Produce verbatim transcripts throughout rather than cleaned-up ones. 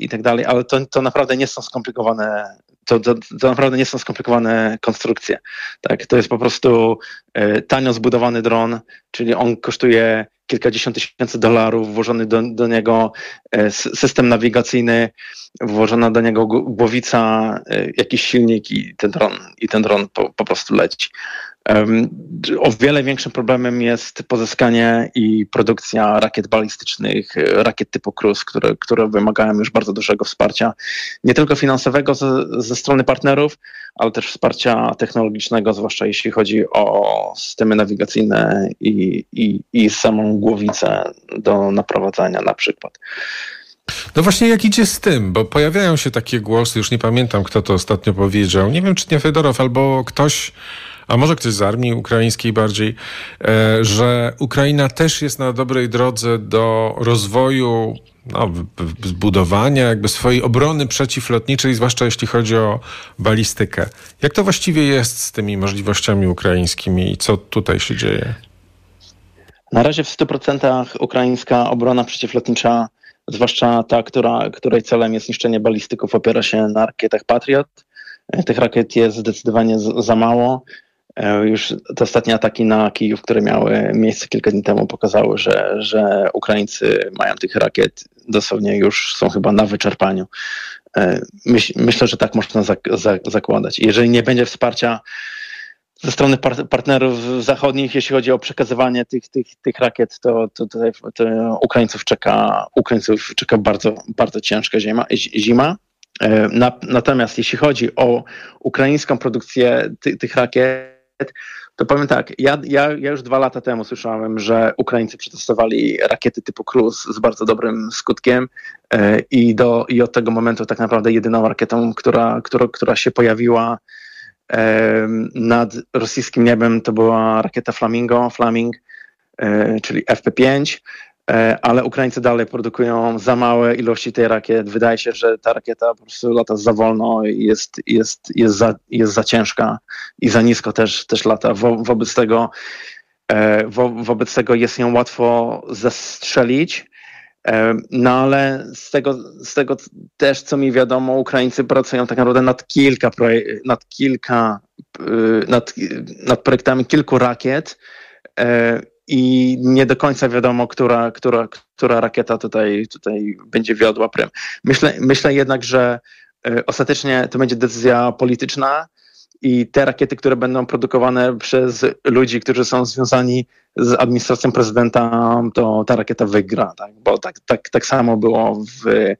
i tak dalej, ale to, to naprawdę nie są skomplikowane, to, to, to naprawdę nie są skomplikowane konstrukcje. Tak? To jest po prostu e, tanio zbudowany dron, czyli on kosztuje kilkadziesiąt tysięcy dolarów, włożony do, do niego e, system nawigacyjny, włożona do niego głowica, e, jakiś silnik i ten dron, i ten dron po, po prostu leci. Um, o wiele większym problemem jest pozyskanie i produkcja rakiet balistycznych, rakiet typu Cruise, które, które wymagają już bardzo dużego wsparcia, nie tylko finansowego ze, ze strony partnerów, ale też wsparcia technologicznego, zwłaszcza jeśli chodzi o systemy nawigacyjne i, i, i samą głowicę do naprowadzania na przykład. No właśnie, jak idzie z tym? Bo pojawiają się takie głosy, już nie pamiętam, kto to ostatnio powiedział, nie wiem, czy nie Fedorow, albo ktoś, a może ktoś z armii ukraińskiej bardziej, że Ukraina też jest na dobrej drodze do rozwoju, no, zbudowania jakby swojej obrony przeciwlotniczej, zwłaszcza jeśli chodzi o balistykę. Jak to właściwie jest z tymi możliwościami ukraińskimi i co tutaj się dzieje? Na razie w stu procentach ukraińska obrona przeciwlotnicza, zwłaszcza ta, która, której celem jest niszczenie balistyków, opiera się na rakietach Patriot. Tych rakiet jest zdecydowanie za mało. Już te ostatnie ataki na Kijów, które miały miejsce kilka dni temu, pokazały, że, że Ukraińcy mają tych rakiet dosłownie już są chyba na wyczerpaniu. Myśl, myślę, że tak można zak, zak, zakładać. Jeżeli nie będzie wsparcia ze strony par- partnerów zachodnich, jeśli chodzi o przekazywanie tych, tych, tych rakiet, to, to, to, to Ukraińców czeka, Ukraińców czeka bardzo, bardzo ciężka zima. zima. Na, natomiast jeśli chodzi o ukraińską produkcję ty, tych rakiet, to powiem tak, ja, ja, ja już dwa lata temu słyszałem, że Ukraińcy przetestowali rakiety typu Cruise z bardzo dobrym skutkiem i, do, i od tego momentu tak naprawdę jedyną rakietą, która, która, która się pojawiła nad rosyjskim niebem, to była rakieta Flamingo, Flaming, czyli F P pięć, ale Ukraińcy dalej produkują za małe ilości tej rakiet. Wydaje się, że ta rakieta po prostu lata za wolno i jest, jest, jest, za, jest za ciężka i za nisko też, też lata. Wo, wobec tego, wo, wobec tego jest ją łatwo zestrzelić. No ale z tego, z tego też, co mi wiadomo, Ukraińcy pracują tak naprawdę nad kilka, proje- nad, kilka nad, nad projektami kilku rakiet i nie do końca wiadomo, która, która, która rakieta tutaj, tutaj będzie wiodła prym. Myślę, myślę jednak, że ostatecznie to będzie decyzja polityczna i te rakiety, które będą produkowane przez ludzi, którzy są związani z administracją prezydenta, to ta rakieta wygra, tak? Bo tak, tak, tak samo było w,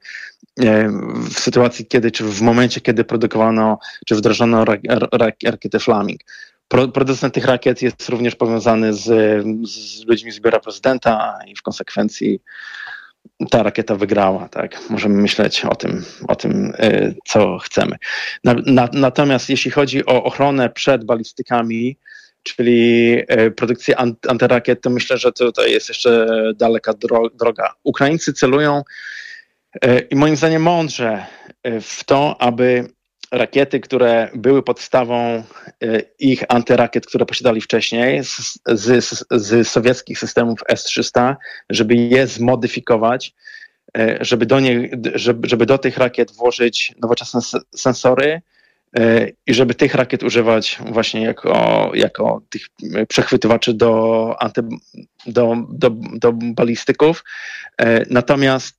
w sytuacji, kiedy, czy w momencie, kiedy produkowano, czy wdrożono rak, rak, rakietę Flaming. Pro, producent tych rakiet jest również powiązany z, z ludźmi z biura prezydenta i w konsekwencji ta rakieta wygrała, tak? Możemy myśleć o tym, o tym co chcemy. Na, na, natomiast jeśli chodzi o ochronę przed balistykami, czyli produkcję antyrakiet, to myślę, że tutaj jest jeszcze daleka droga. Ukraińcy celują i moim zdaniem mądrze w to, aby rakiety, które były podstawą ich antyrakiet, które posiadali wcześniej z, z, z sowieckich systemów S trzysta, żeby je zmodyfikować, żeby do, nie, żeby, żeby do tych rakiet włożyć nowoczesne sensory i żeby tych rakiet używać właśnie jako, jako tych przechwytywaczy do, anty, do, do, do balistyków. Natomiast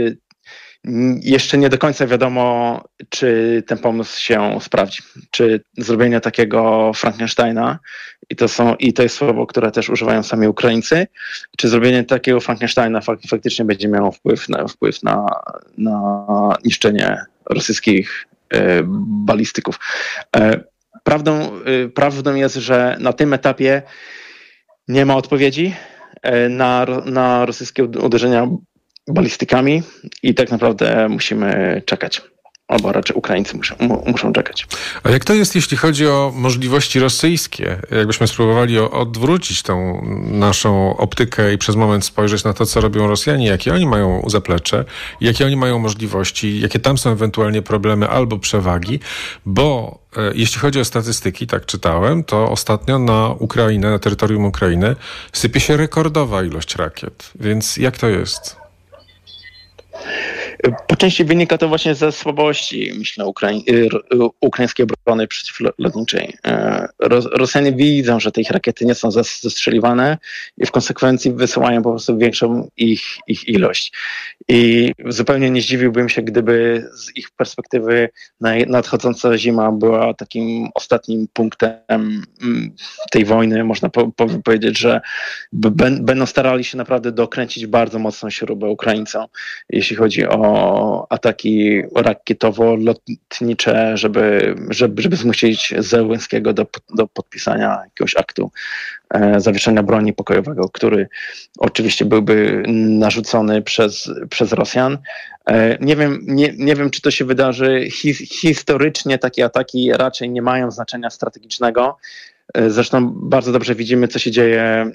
jeszcze nie do końca wiadomo, czy ten pomysł się sprawdzi. Czy zrobienie takiego Frankensteina, i to, są, i to jest słowo, które też używają sami Ukraińcy, czy zrobienie takiego Frankensteina fak, faktycznie będzie miało wpływ na, wpływ na, na niszczenie rosyjskich e, balistyków. E, prawdą, e, prawdą jest, że na tym etapie nie ma odpowiedzi e, na, na rosyjskie uderzenia balistykami i tak naprawdę musimy czekać. Albo raczej Ukraińcy muszą, muszą czekać. A jak to jest, jeśli chodzi o możliwości rosyjskie? Jakbyśmy spróbowali odwrócić tą naszą optykę i przez moment spojrzeć na to, co robią Rosjanie, jakie oni mają zaplecze, jakie oni mają możliwości, jakie tam są ewentualnie problemy albo przewagi, bo e, jeśli chodzi o statystyki, tak czytałem, to ostatnio na Ukrainę, na terytorium Ukrainy sypie się rekordowa ilość rakiet. Więc jak to jest? Po części wynika to właśnie ze słabości, myślę, Ukrai- ukraińskiej obrony przeciwlotniczej. Rosjanie widzą, że te ich rakiety nie są zestrzeliwane i w konsekwencji wysyłają po prostu większą ich, ich ilość. I zupełnie nie zdziwiłbym się, gdyby z ich perspektywy nadchodząca zima była takim ostatnim punktem tej wojny. Można po, po powiedzieć, że będą starali się naprawdę dokręcić bardzo mocną śrubę Ukraińcom, jeśli chodzi o ataki rakietowo-lotnicze, żeby, żeby, żeby zmusić Zełenskiego do, do podpisania jakiegoś aktu e, zawieszenia broni pokojowego, który oczywiście byłby narzucony przez, przez Rosjan. E, nie wiem, nie, nie wiem, czy to się wydarzy. His, historycznie takie ataki raczej nie mają znaczenia strategicznego. E, zresztą bardzo dobrze widzimy, co się dzieje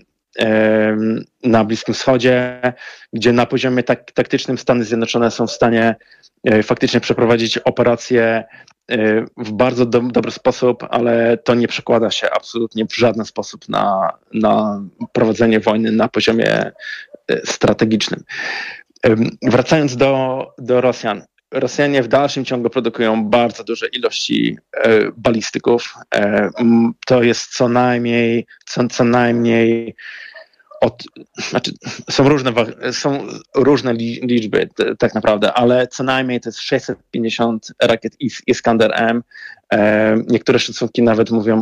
na Bliskim Wschodzie, gdzie na poziomie tak, taktycznym Stany Zjednoczone są w stanie faktycznie przeprowadzić operacje w bardzo do, dobry sposób, ale to nie przekłada się absolutnie w żaden sposób na, na prowadzenie wojny na poziomie strategicznym. Wracając do, do Rosjan. Rosjanie w dalszym ciągu produkują bardzo duże ilości e, balistyków. E, to jest co najmniej, co, co najmniej od, znaczy są różne, są różne liczby t, tak naprawdę, ale co najmniej to jest sześćset pięćdziesiąt rakiet Iskander M. E, niektóre szacunki nawet mówią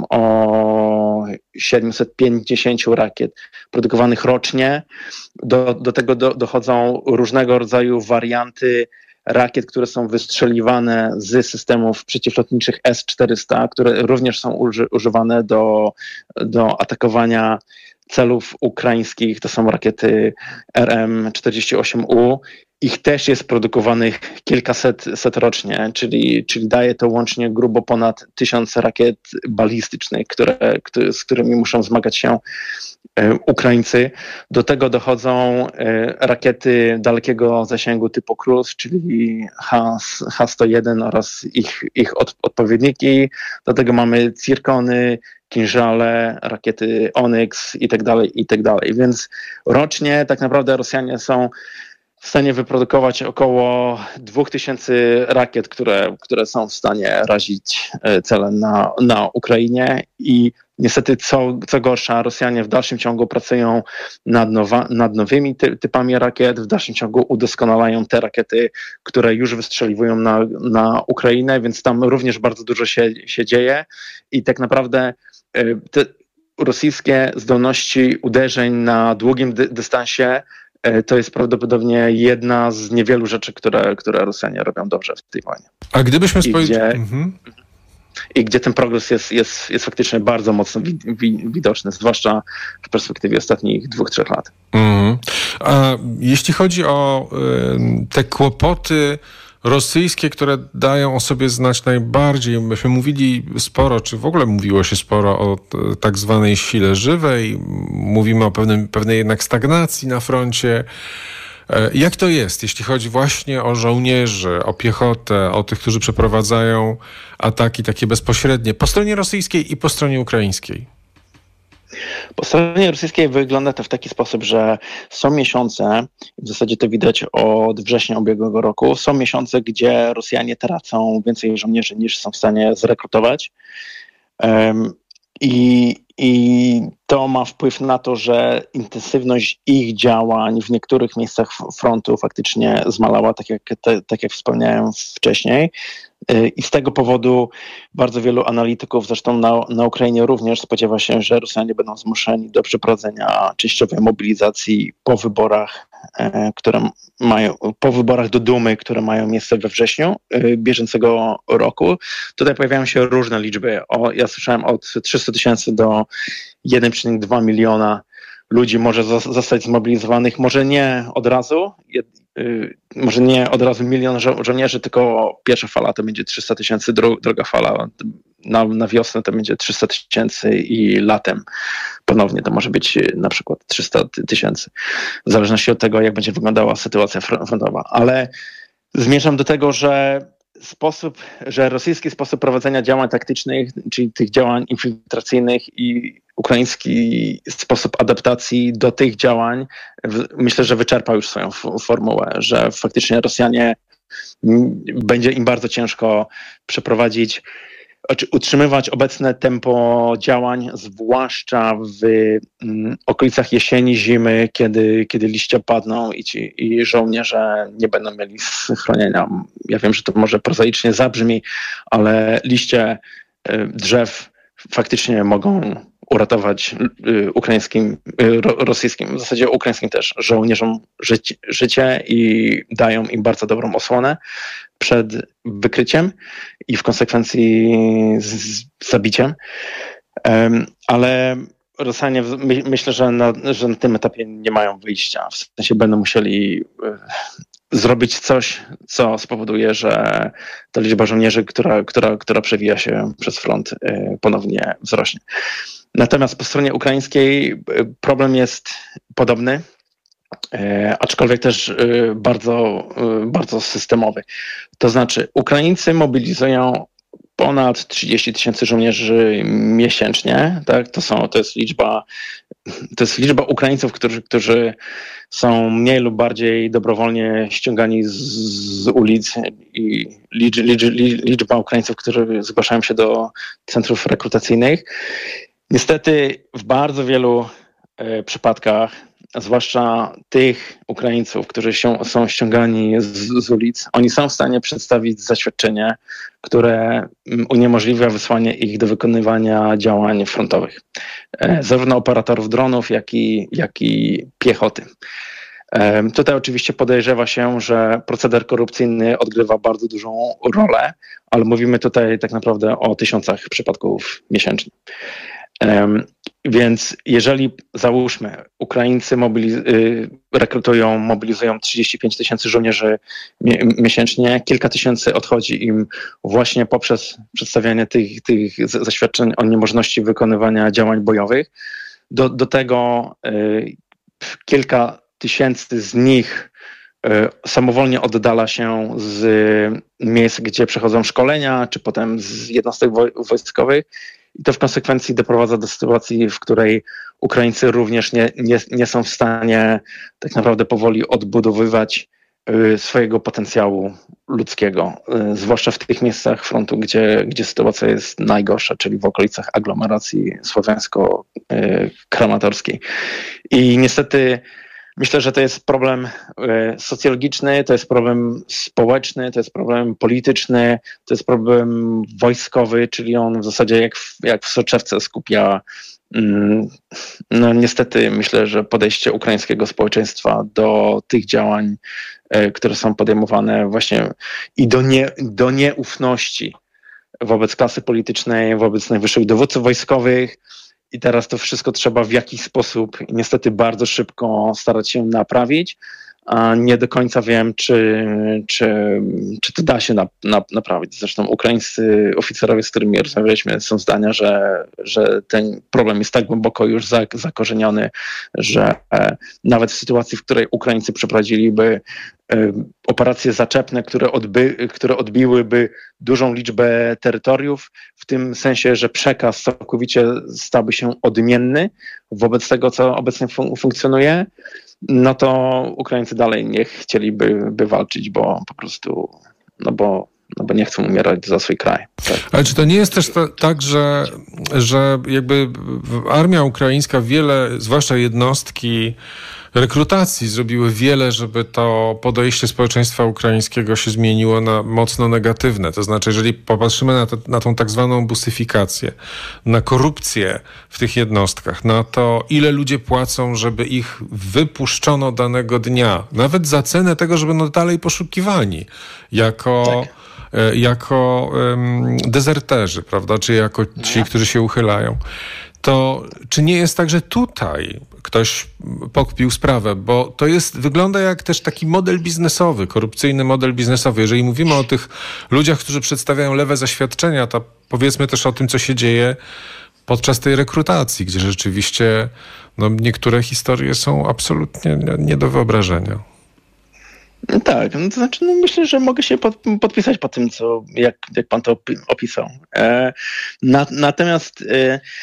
o siedemset pięćdziesiąt rakiet produkowanych rocznie. Do, do tego do, dochodzą różnego rodzaju warianty rakiet, które są wystrzeliwane z systemów przeciwlotniczych S czterysta, które również są uży, używane do, do atakowania celów ukraińskich. To są rakiety R M czterdzieści osiem U. Ich też jest produkowanych kilkaset set rocznie, czyli, czyli daje to łącznie grubo ponad tysiąc rakiet balistycznych, które, które, z którymi muszą zmagać się Ukraińcy. Do tego dochodzą rakiety dalekiego zasięgu typu Krus, czyli H sto jeden oraz ich, ich od, odpowiedniki. Do tego mamy Cirkony, Kinżale, rakiety Onyx i tak dalej, i tak dalej. Więc rocznie tak naprawdę Rosjanie są w stanie wyprodukować około dwóch tysięcy rakiet, które, które są w stanie razić cele na, na Ukrainie i niestety co, co gorsza, Rosjanie w dalszym ciągu pracują nad, nowa, nad nowymi ty, typami rakiet, w dalszym ciągu udoskonalają te rakiety, które już wystrzeliwują na, na Ukrainę, więc tam również bardzo dużo się, się dzieje i tak naprawdę te rosyjskie zdolności uderzeń na długim dy, dystansie to jest prawdopodobnie jedna z niewielu rzeczy, które, które Rosjanie robią dobrze w tej wojnie. A gdybyśmy spojrzeli... Mhm. I gdzie ten progres jest, jest, jest faktycznie bardzo mocno wi, wi, widoczny, zwłaszcza w perspektywie ostatnich dwóch, trzech lat. Mm. A jeśli chodzi o y, te kłopoty rosyjskie, które dają o sobie znać najbardziej, myśmy mówili sporo, czy w ogóle mówiło się sporo o t, tak zwanej sile żywej, mówimy o pewnym, pewnej jednak stagnacji na froncie. Jak to jest, jeśli chodzi właśnie o żołnierzy, o piechotę, o tych, którzy przeprowadzają ataki takie bezpośrednie po stronie rosyjskiej i po stronie ukraińskiej? Po stronie rosyjskiej wygląda to w taki sposób, że są miesiące, w zasadzie to widać od września ubiegłego roku, są miesiące, gdzie Rosjanie tracą więcej żołnierzy niż są w stanie zrekrutować. Um, i, I to ma wpływ na to, że intensywność ich działań w niektórych miejscach frontu faktycznie zmalała, tak jak, te, tak jak wspomniałem wcześniej. I z tego powodu bardzo wielu analityków, zresztą na, na Ukrainie również, spodziewa się, że Rosjanie będą zmuszeni do przeprowadzenia częściowej mobilizacji po wyborach, e, które mają, po wyborach do Dumy, które mają miejsce we wrześniu e, bieżącego roku. Tutaj pojawiają się różne liczby. O, ja słyszałem od trzysta tysięcy do jeden przecinek dwa miliona ludzi może zostać zmobilizowanych, może nie od razu, jed, y, może nie od razu milion żo- żołnierzy, tylko pierwsza fala to będzie trzysta tysięcy, dru- druga fala na, na wiosnę to będzie trzysta tysięcy i latem ponownie to może być na przykład trzysta tysięcy, w zależności od tego, jak będzie wyglądała sytuacja frontowa. Ale zmierzam do tego, że sposób, że rosyjski sposób prowadzenia działań taktycznych, czyli tych działań infiltracyjnych i ukraiński sposób adaptacji do tych działań, myślę, że wyczerpał już swoją f- formułę, że faktycznie Rosjanie będzie im bardzo ciężko przeprowadzić, utrzymywać obecne tempo działań, zwłaszcza w mm, okolicach jesieni, zimy, kiedy, kiedy liście padną i, ci, i żołnierze nie będą mieli schronienia. Ja wiem, że to może prozaicznie zabrzmi, ale liście y, drzew faktycznie mogą uratować y, ukraińskim, y, ro, rosyjskim, w zasadzie ukraińskim też, żołnierzom życie, życie i dają im bardzo dobrą osłonę przed wykryciem i w konsekwencji z, z zabiciem. Um, ale Rosjanie my, myślę, że na, że na tym etapie nie mają wyjścia. W sensie będą musieli y, zrobić coś, co spowoduje, że ta liczba żołnierzy, która, która, która przewija się przez front, y, ponownie wzrośnie. Natomiast po stronie ukraińskiej problem jest podobny, aczkolwiek też bardzo, bardzo systemowy. To znaczy Ukraińcy mobilizują ponad trzydzieści tysięcy żołnierzy miesięcznie. Tak? To, są, to, jest liczba, to jest liczba Ukraińców, którzy, którzy są mniej lub bardziej dobrowolnie ściągani z, z ulic i licz, licz, liczba Ukraińców, którzy zgłaszają się do centrów rekrutacyjnych. Niestety w bardzo wielu e, przypadkach, zwłaszcza tych Ukraińców, którzy się, są ściągani z, z ulic, oni są w stanie przedstawić zaświadczenie, które uniemożliwia wysłanie ich do wykonywania działań frontowych. E, zarówno operatorów dronów, jak i, jak i piechoty. E, tutaj oczywiście podejrzewa się, że proceder korupcyjny odgrywa bardzo dużą rolę, ale mówimy tutaj tak naprawdę o tysiącach przypadków miesięcznie. Um, więc jeżeli, załóżmy, Ukraińcy mobiliz- y, rekrutują, mobilizują trzydzieści pięć tysięcy żołnierzy mi- miesięcznie, kilka tysięcy odchodzi im właśnie poprzez przedstawianie tych, tych zaświadczeń o niemożności wykonywania działań bojowych. Do, do tego y, kilka tysięcy z nich y, samowolnie oddala się z miejsc, gdzie przechodzą szkolenia, czy potem z jednostek woj- wojskowych. I to w konsekwencji doprowadza do sytuacji, w której Ukraińcy również nie, nie, nie są w stanie tak naprawdę powoli odbudowywać y, swojego potencjału ludzkiego, y, zwłaszcza w tych miejscach frontu, gdzie, gdzie sytuacja jest najgorsza, czyli w okolicach aglomeracji słowiańsko-kramatorskiej. I niestety myślę, że to jest problem socjologiczny, to jest problem społeczny, to jest problem polityczny, to jest problem wojskowy, czyli on w zasadzie jak w, jak w soczewce skupia, no niestety myślę, że podejście ukraińskiego społeczeństwa do tych działań, które są podejmowane właśnie i do, nie, do nieufności wobec klasy politycznej, wobec najwyższych dowódców wojskowych. I teraz to wszystko trzeba w jakiś sposób niestety bardzo szybko starać się naprawić, a nie do końca wiem, czy, czy, czy to da się na, na, naprawić. Zresztą ukraińscy oficerowie, z którymi rozmawialiśmy, są zdania, że, że ten problem jest tak głęboko już zakorzeniony, że e, nawet w sytuacji, w której Ukraińcy przeprowadziliby e, operacje zaczepne, które, odby, które odbiłyby dużą liczbę terytoriów, w tym sensie, że przekaz całkowicie stałby się odmienny wobec tego, co obecnie fun- funkcjonuje, no to Ukraińcy dalej nie chcieliby by walczyć, bo po prostu, no bo, no bo nie chcą umierać za swój kraj. Tak. Ale czy to nie jest też to, tak, że, że jakby armia ukraińska wiele, zwłaszcza jednostki rekrutacji zrobiły wiele, żeby to podejście społeczeństwa ukraińskiego się zmieniło na mocno negatywne. To znaczy, jeżeli popatrzymy na, to, na tą tak zwaną busyfikację, na korupcję w tych jednostkach, na to, ile ludzie płacą, żeby ich wypuszczono danego dnia, nawet za cenę tego, że będą dalej poszukiwani jako... Tak. jako um, dezerterzy, prawda, czy jako ci, którzy się uchylają, to czy nie jest tak, że tutaj ktoś pokpił sprawę, bo to jest, wygląda jak też taki model biznesowy, korupcyjny model biznesowy. Jeżeli mówimy o tych ludziach, którzy przedstawiają lewe zaświadczenia, to powiedzmy też o tym, co się dzieje podczas tej rekrutacji, gdzie rzeczywiście no, niektóre historie są absolutnie nie do wyobrażenia. No tak, no to znaczy no myślę, że mogę się pod, podpisać po tym, co jak, jak pan to opisał. E, na, natomiast e,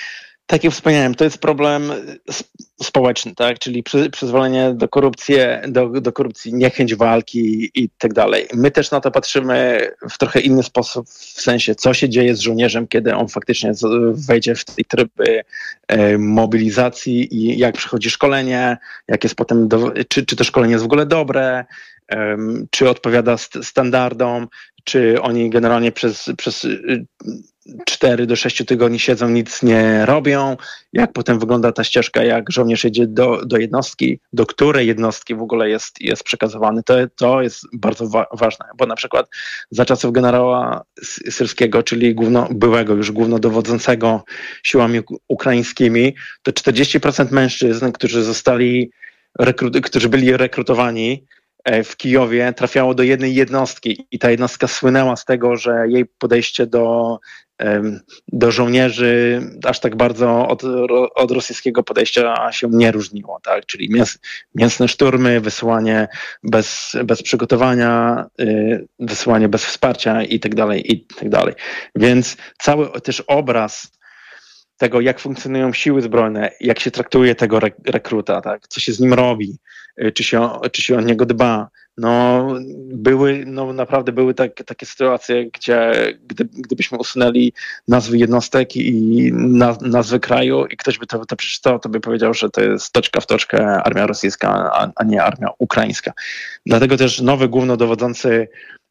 Tak jak wspomniałem, to jest problem społeczny, tak? Czyli przy, przyzwolenie do korupcji, do, do korupcji, niechęć walki i tak dalej. My też na to patrzymy w trochę inny sposób, w sensie co się dzieje z żołnierzem, kiedy on faktycznie wejdzie w tej tryby e, mobilizacji i jak przychodzi szkolenie, jak jest potem, do, czy, czy to szkolenie jest w ogóle dobre, e, czy odpowiada st- standardom, czy oni generalnie przez, przez cztery do sześciu tygodni siedzą, nic nie robią, jak potem wygląda ta ścieżka, jak żołnierz jedzie do, do jednostki, do której jednostki w ogóle jest, jest przekazywany. To, to jest bardzo wa- ważne, bo na przykład za czasów generała Syrskiego, czyli główno, byłego już głównodowodzącego siłami ukraińskimi, to czterdzieści procent mężczyzn, którzy zostali, rekru- którzy byli rekrutowani w Kijowie, trafiało do jednej jednostki i ta jednostka słynęła z tego, że jej podejście do, do żołnierzy aż tak bardzo od, od rosyjskiego podejścia się nie różniło, tak? Czyli mięs, mięsne szturmy, wysyłanie bez, bez przygotowania, wysyłanie bez wsparcia i tak dalej, i tak dalej. Więc cały też obraz tego, jak funkcjonują siły zbrojne, jak się traktuje tego rekruta, tak? Co się z nim robi, czy się, czy się o niego dba. No, były, no naprawdę były tak, takie sytuacje, gdzie gdy, gdybyśmy usunęli nazwy jednostek i naz, nazwy kraju i ktoś by to, to przeczytał, to by powiedział, że to jest toczka w toczkę armia rosyjska, a, a nie armia ukraińska. Dlatego też nowy głównodowodzący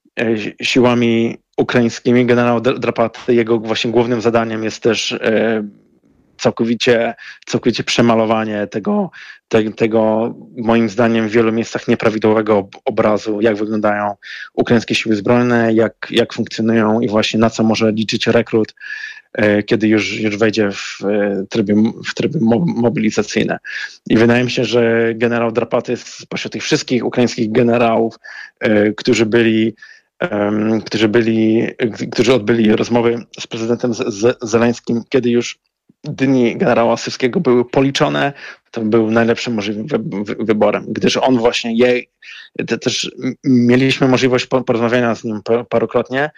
siłami ukraińskimi, generał Drapaty, jego właśnie głównym zadaniem jest też e, całkowicie, całkowicie przemalowanie tego, te, tego, moim zdaniem, w wielu miejscach nieprawidłowego obrazu, jak wyglądają ukraińskie siły zbrojne, jak, jak funkcjonują i właśnie na co może liczyć rekrut, e, kiedy już, już wejdzie w e, tryby, w tryby mobilizacyjne. I wydaje mi się, że generał Drapaty jest spośród tych wszystkich ukraińskich generałów, e, którzy byli Um, którzy byli, którzy odbyli rozmowy z prezydentem z, z Zeleńskim, kiedy już dni generała Syrskiego były policzone, to był najlepszym możliwym wy, wy, wyborem, gdyż on właśnie je, też mieliśmy możliwość porozmawiania z nim parokrotnie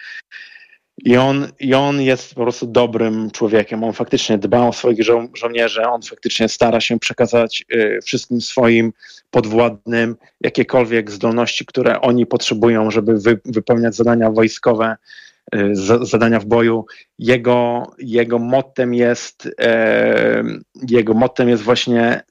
i on, i on jest po prostu dobrym człowiekiem. On faktycznie dba o swoich żo- żołnierzy, on faktycznie stara się przekazać y, wszystkim swoim podwładnym jakiekolwiek zdolności, które oni potrzebują, żeby wy- wypełniać zadania wojskowe, y, z- zadania w boju. Jego, jego mottem jest, y, jego mottem jest właśnie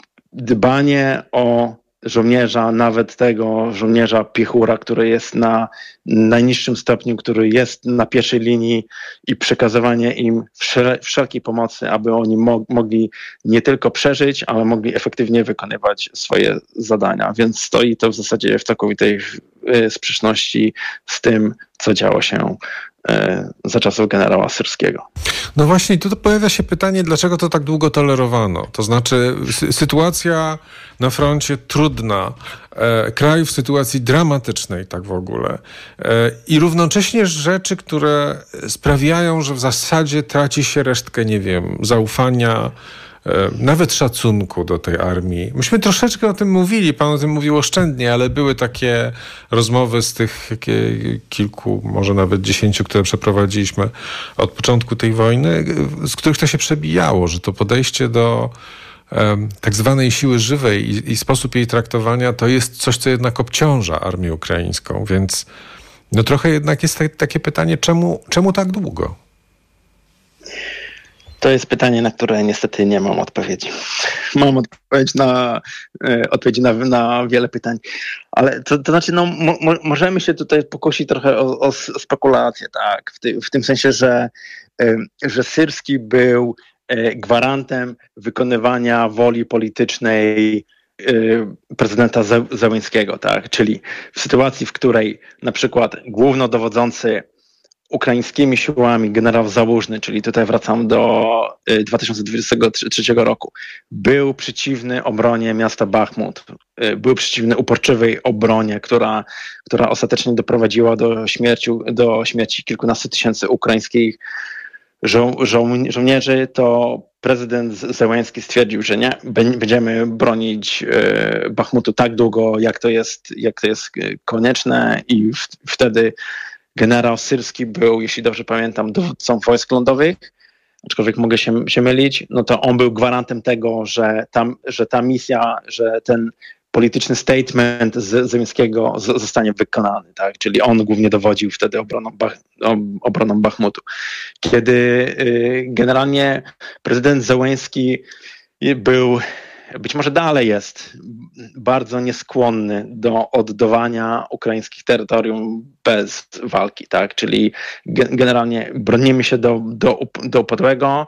dbanie o żołnierza, nawet tego żołnierza piechura, który jest na najniższym stopniu, który jest na pierwszej linii i przekazywanie im wszel- wszelkiej pomocy, aby oni mo- mogli nie tylko przeżyć, ale mogli efektywnie wykonywać swoje zadania. Więc stoi to w zasadzie w całkowitej y, sprzeczności z tym, co działo się za czasów generała Syrskiego. No właśnie, tu pojawia się pytanie, dlaczego to tak długo tolerowano? To znaczy sy- sytuacja na froncie trudna, e, kraj w sytuacji dramatycznej tak w ogóle e, i równocześnie rzeczy, które sprawiają, że w zasadzie traci się resztkę, nie wiem, zaufania, nawet szacunku do tej armii. Myśmy troszeczkę o tym mówili, pan o tym mówił oszczędnie, ale były takie rozmowy z tych kilku, może nawet dziesięciu, które przeprowadziliśmy od początku tej wojny, z których to się przebijało, że to podejście do um, tak zwanej siły żywej i, i sposób jej traktowania to jest coś, co jednak obciąża armię ukraińską, więc no trochę jednak jest takie pytanie, czemu, czemu tak długo? To jest pytanie, na które niestety nie mam odpowiedzi. Mam odpowiedź na, e, odpowiedzi na, na wiele pytań, ale to, to znaczy, no, mo, możemy się tutaj pokusić trochę o, o spekulacje, tak, w, ty, w tym sensie, że, e, że Syrski był e, gwarantem wykonywania woli politycznej e, prezydenta Zełenskiego, tak, czyli w sytuacji, w której na przykład głównodowodzący ukraińskimi siłami generał Załużny, czyli tutaj wracam do dwa tysiące dwudziestego trzeciego roku, był przeciwny obronie miasta Bachmut, był przeciwny uporczywej obronie, która, która ostatecznie doprowadziła do śmierci, do śmierci kilkunastu tysięcy ukraińskich żo- żo- żołnierzy, to prezydent Zełenski stwierdził, że nie, będziemy bronić Bachmutu tak długo, jak to jest, jak to jest konieczne i w, wtedy generał Syrski był, jeśli dobrze pamiętam, dowódcą wojsk lądowych, aczkolwiek mogę się, się mylić, no to on był gwarantem tego, że, tam, że ta misja, że ten polityczny statement z Zełenskiego zostanie wykonany, tak? Czyli on głównie dowodził wtedy obroną, Bach, obroną Bachmutu. Kiedy y, generalnie prezydent Zełenski był, być może dalej jest, bardzo nieskłonny do oddawania ukraińskich terytorium bez walki, tak? Czyli ge- generalnie bronimy się do, do, do upadłego,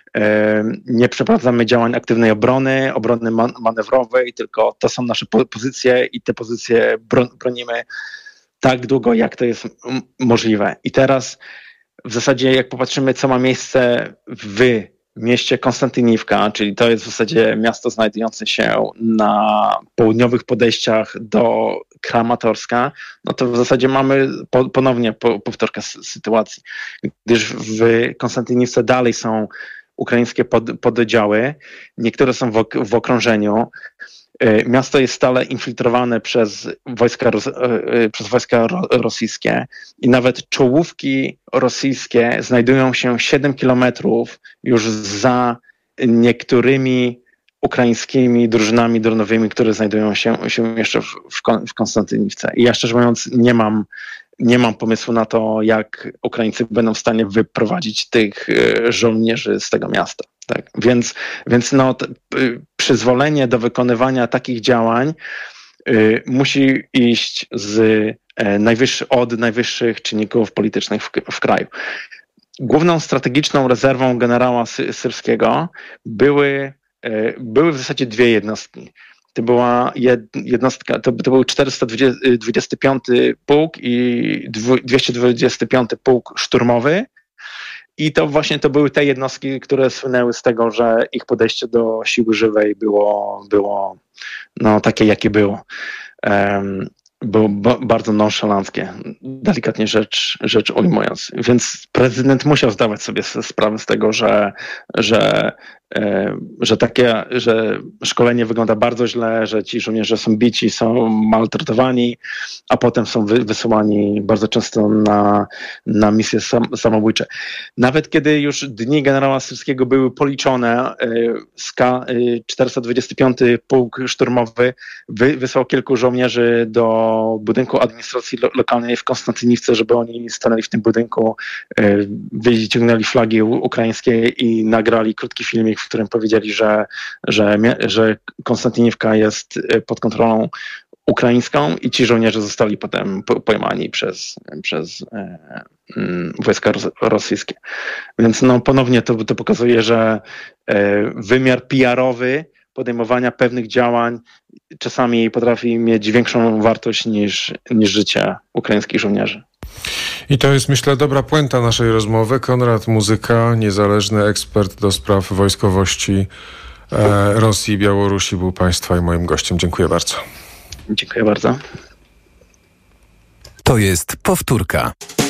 nie przeprowadzamy działań aktywnej obrony, obrony man- manewrowej, tylko to są nasze po- pozycje i te pozycje bron- bronimy tak długo, jak to jest m- możliwe. I teraz w zasadzie jak popatrzymy, co ma miejsce w mieście Konstantyniwka, czyli to jest w zasadzie miasto znajdujące się na południowych podejściach do Kramatorska, no to w zasadzie mamy po- ponownie po- powtórkę s- sytuacji, gdyż w Konstantyniwce dalej są ukraińskie pod, pododdziały, niektóre są w, ok- w okrążeniu. Miasto jest stale infiltrowane przez wojska, przez wojska rosyjskie i nawet czołówki rosyjskie znajdują się siedem kilometrów już za niektórymi ukraińskimi drużynami dronowymi, które znajdują się, się jeszcze w, w Konstantyniwce. I ja szczerze mówiąc nie mam Nie mam pomysłu na to, jak Ukraińcy będą w stanie wyprowadzić tych żołnierzy z tego miasta. Tak? Więc, więc no, t- przyzwolenie do wykonywania takich działań y, musi iść z, y, najwyższy, od najwyższych czynników politycznych w, w kraju. Główną strategiczną rezerwą generała Sy- Syrskiego były, y, były w zasadzie dwie jednostki. To była jednostka, to, to był czterysta dwudziesty piąty pułk i dwieście dwudziesty piąty pułk szturmowy. I to właśnie to były te jednostki, które słynęły z tego, że ich podejście do siły żywej było, było no, takie, jakie było. Um, było b- bardzo nonszalanckie, delikatnie rzecz, rzecz ujmując. Więc prezydent musiał zdawać sobie sprawę z tego, że, że że takie, że szkolenie wygląda bardzo źle, że ci żołnierze są bici, są maltretowani, a potem są wy, wysyłani bardzo często na, na misje sam, samobójcze. Nawet kiedy już dni generała Syrskiego były policzone, czterysta dwudziesty piąty pułk szturmowy wy, wysłał kilku żołnierzy do budynku administracji lo, lokalnej w Konstantyniwce, żeby oni stanęli w tym budynku, wyciągnęli flagi ukraińskie i nagrali krótki filmik, w którym powiedzieli, że, że, że Konstantyniwka jest pod kontrolą ukraińską i ci żołnierze zostali potem pojmani przez, przez e, m, wojska ros, rosyjskie. Więc no, ponownie to, to pokazuje, że e, wymiar P R-owy podejmowania pewnych działań czasami potrafi mieć większą wartość niż, niż życie ukraińskich żołnierzy. I to jest, myślę, dobra puenta naszej rozmowy. Konrad Muzyka, niezależny ekspert do spraw wojskowości e, Rosji i Białorusi, był Państwa i moim gościem. Dziękuję bardzo. Dziękuję bardzo. To jest powtórka.